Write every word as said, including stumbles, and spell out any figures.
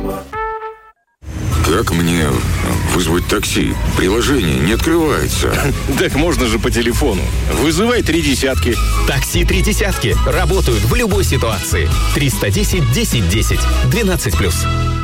Как мне вызвать такси? Приложение не открывается. Так можно же по телефону. Вызывай три десятки. Такси три десятки. Работают в любой ситуации. триста десять десять десять. двенадцать плюс.